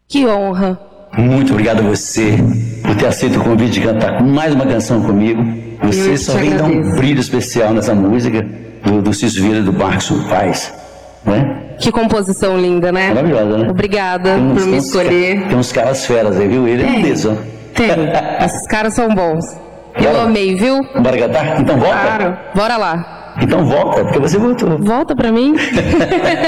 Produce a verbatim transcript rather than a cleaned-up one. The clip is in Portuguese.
Que honra. Muito obrigado a você por ter aceito o convite de cantar mais uma canção comigo. Você só vem dar um brilho especial nessa música do, do Cício Vieira, do Marcos Paz, né? Que composição linda, né? Maravilhosa, né? Obrigada uns, por me uns, escolher. Tem uns caras feras aí, viu? Ele é um deles, ó. Tem. Esses caras são bons. Eu Bora. amei, viu? Bora cantar? Então volta? Claro. Bora lá. Então volta, porque você voltou. Volta pra mim.